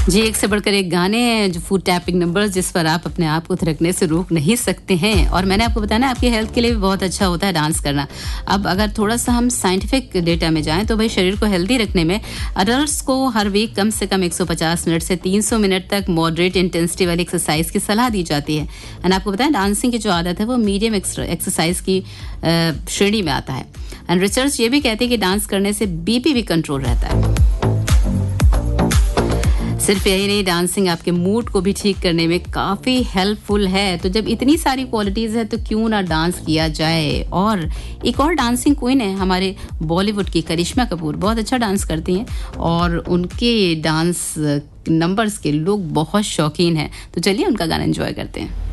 जी, एक से बढ़कर एक गाने हैं जो फूड टैपिंग नंबर्स जिस पर आप अपने आप को थिरकने से रोक नहीं सकते हैं। और मैंने आपको बताया ना आपकी हेल्थ के लिए भी बहुत अच्छा होता है डांस करना। अब अगर थोड़ा-सा हम साइंटिफिक डेटा में जाएँ तो भाई शरीर को हेल्दी रखने में अडल्ट्स को हर वीक कम से कम 150 मिनट से 300 मिनट तक मॉडरेट इंटेंसिटी वाली एक्सरसाइज की सलाह दी जाती है। एंड आपको बताएं डांसिंग की जो आदत है वो मीडियम एक्सरसाइज की श्रेणी में आता है। एंड रिसर्च ये भी कहती है कि डांस करने से बीपी भी कंट्रोल रहता है। सिर्फ यही नहीं, डांसिंग आपके मूड को भी ठीक करने में काफ़ी हेल्पफुल है। तो जब इतनी सारी क्वालिटीज़ है तो क्यों ना डांस किया जाए। और एक और डांसिंग क्वीन है हमारे बॉलीवुड की करिश्मा कपूर, बहुत अच्छा डांस करती हैं और उनके डांस नंबर्स के लोग बहुत शौकीन हैं। तो चलिए उनका गाना एंजॉय करते हैं।